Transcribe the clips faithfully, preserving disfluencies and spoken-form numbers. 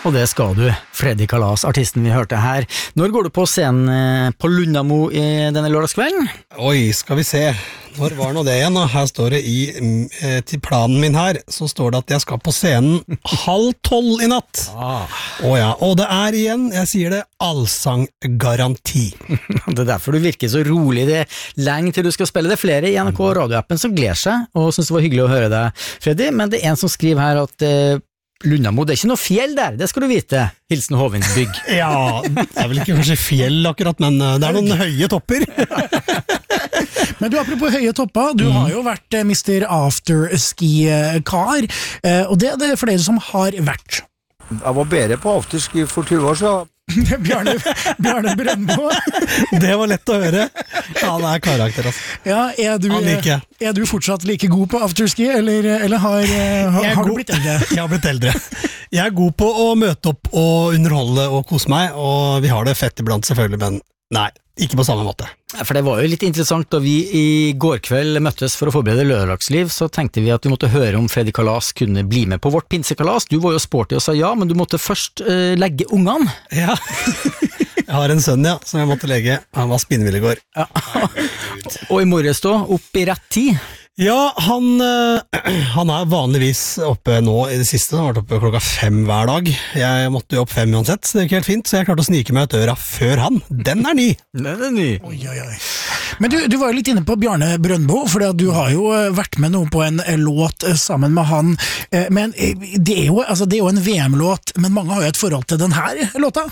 Og det skal du, Freddy Kalas, artisten vi hørte her. Når går du på scenen på Lundamo i denne lørdagskvelden? Oi, skal vi se. Når var nå det igjen? Her står det i, til planen min her, så står det at jeg skal på scenen halv tolv i natt. Ah. Å ja, og det er igjen, jeg sier det, allsanggaranti. Det er derfor du virker så rolig. Det er lenge til du skal spille. Det er flere i N R K radioappen som gleder seg, og synes det var hyggelig å høre deg, Freddy, men det er en som skriver her at eh, Lundamo, det er ikke noe fjell der, det skal du vite. Hilsen Hovinsbygg. Ja, det er vel ikke kanskje fjell akkurat, men det er noen høye topper. Men du, apropos høye topper, du mm. har jo vært eh, mister Afterski-kar, eh, og det, det er flere som har vært. Jeg var bedre på afterski for tjue år siden. Bjarne, Bjarne Brøndbo. Det var lett å høre. Ja, det er karakter, altså. Ja, er du, er, er du fortsatt like god på afterski, eller, eller har, har, har du blitt eldre? Jeg har blitt eldre. Jeg er god på å møte opp og underholde og kose meg, og vi har det fett iblant selvfølgelig, men nei, ikke på samme måte. For det var jo litt interessant, da vi i går kveld møttes for å forberede lørdagsliv, så tenkte vi at vi måtte høre om Freddy Kalas kunne bli med på vårt pinsekalas. Du var jo sporty og sa ja, men du måtte først uh, legge ungene. Ja, jeg har en sønn, ja, som jeg måtte legge. Han var spinnvill i går. Ja. Og i morges da, opp i rett tid. Ja, han, han er vanligvis oppe nå i det siste, han har vært oppe klokka fem hver dag. Jeg måtte jo opp fem uansett, så det gikk helt fint, så jeg klarte å snike meg ut døra før han. Den er ny! Den er ny. Oi, oi, oi. Men du, du var jo litt inne på Bjarne Brøndbo, for du har jo vært med noe på en låt sammen med han, men det er jo, altså, det er jo en V M-låt, men mange har jo et forhold til den her låta.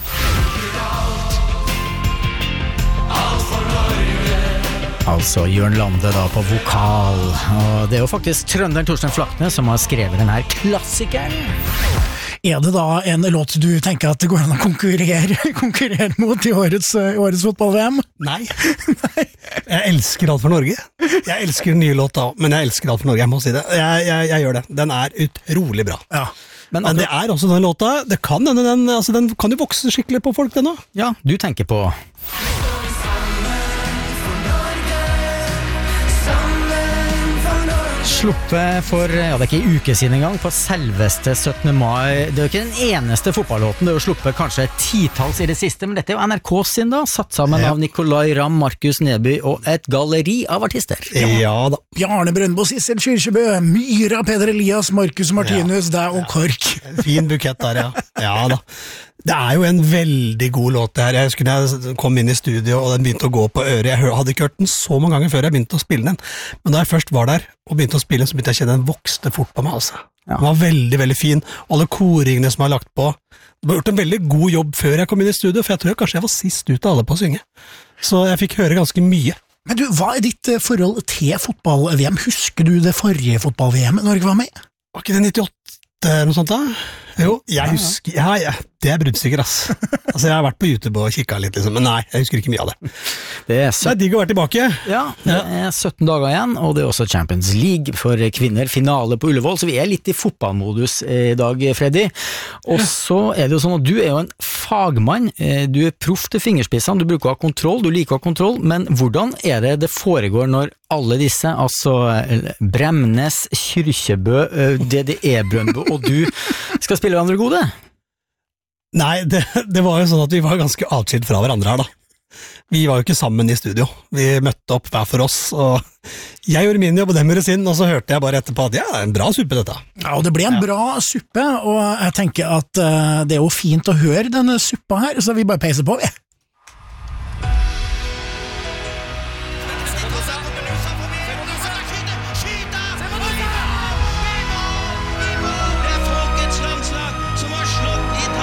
Altså Jørn Lande da på vokal, og det er jo faktisk trønderen Torstein Flakne som har skrevet den her klassikeren. Er det da en låt du tenker at det går an å konkurrere, konkurrere mot i årets, årets fotball-V M? Nei. Nei. Jeg elsker Alt for Norge. Jeg elsker den nye låta, men jeg elsker Alt for Norge, jeg må si det. Jeg, jeg, jeg gjør det. Den er utrolig bra. Ja. Men, men det er også den låta, det kan denne, den, altså, den kan jo vokse skikkelig på folk, den også. Ja, du tenker på... Sluppet for, ja det er ikke en uke siden en gang, på selveste syttende mai. Det er jo ikke den eneste fotballåten, det er jo sluppet kanskje titalls i det siste, men dette er jo N R K sin da, satt sammen ja. Av Nikolai Ramm, Markus Neby og et galleri av artister. Ja, ja da. Bjarne Brøndbo, Sissel Kyrkjebø, Myra, Peder Elias, Markus Martinus, ja. Deg og Kork. Ja. Fin bukett der, ja. Ja da. Det er jo en veldig god låt det her. Jeg husker da jeg kom inn i studio og den begynte å gå på øret. Jeg hadde ikke hørt den så mange ganger før jeg begynte å spille den. Men da jeg først var der og begynte å spille den, så begynte jeg å kjenne den vokste fort på meg. Altså. Ja. Den var veldig, veldig fin. Alle koringene som jeg har lagt på. Det var gjort en veldig god jobb før jeg kom inn i studio, for jeg tror kanskje jeg var sist ut av alle på å synge. Så jeg fikk høre ganske mye. Men du, hva er ditt forhold til fotball-V M? Husker du det forrige fotball-V M Norge var med? Var ikke det nittiåtte eller noe sånt da? Jo, jeg husker, ja, ja, det er bruddstykker, ass. Altså, jeg har vært på YouTube og kikket litt, liksom, men nei, jeg husker ikke mye av det. Det er, det er digg å være tilbake. Ja, det er sytten dager igjen, og det er også Champions League for kvinner, finale på Ullevål, så vi er litt i fotballmodus i dag, Freddy. Og så er det jo sånn at du er jo en fagmann, du er proff til fingerspissene, du bruker å ha kontroll, du liker å ha kontroll, men hvordan er det det foregår når alle disse, altså Bremnes, Kyrkjebø, D D E-Brøndbo og du skal spille hverandre gode? Nei, det, det var jo sånn at vi var ganske atskilt fra hverandre her da. Vi var jo ikke sammen i studio. Vi møtte opp hver for oss, og jeg gjorde min jobb og dem gjorde sin, og så hørte jeg bare etterpå at ja, det er en bra suppe dette. Ja, og det ble en ja. Bra suppe, og jeg tenker at uh, det er jo fint å høre denne suppa her, så vi bare peiser på, vi.